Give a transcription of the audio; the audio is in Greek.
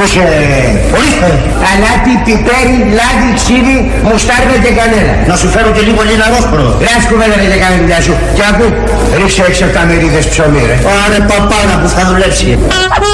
Ακούσε, ορίστε. Αλάτι, πιπέρι, λάδι, ξύδι, μουστάρδα και κανένα. Να σου φέρω και λίγο λιναρόσπορο. Ρε κουβέντα δεν κάνει δουλειά σου. Και ακού, ρίξε 6-7 μερίδες ψωμί ρε. Άρε παπάνα που θα δουλέψει.